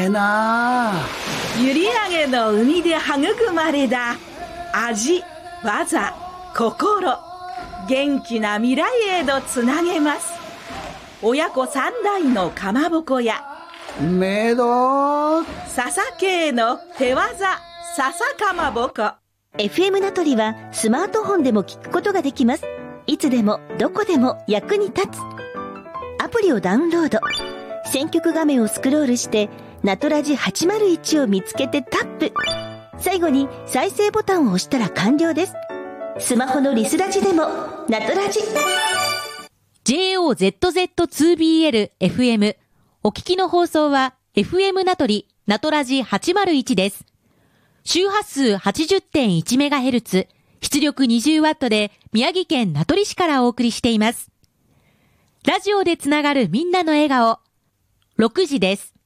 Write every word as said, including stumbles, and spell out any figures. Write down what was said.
えな。 閖上の海で育まれた味、技、心、元気な未来へとつなげます。親子三代のかまぼこやめど笹系の手技笹かまぼこ。 エフエム ナトリはスマートフォンでも聞くことができます。いつでもどこでも役に立つ。アプリをダウンロード。選曲画面をスクロールしてナトラジはちまるいちを見つけてタップ。最後に再生ボタンを押したら完了です。スマホのリスラジでもナトラジ。 ジェイオーゼットゼットツービーエルエフエム お聞きの放送は エフエム ナトリナトラジはちまるいちです。周波数 はちじゅってんいちメガヘルツ、出力 にじゅうワット で宮城県名取市からお送りしています。ラジオでつながるみんなの笑顔。ろくじです。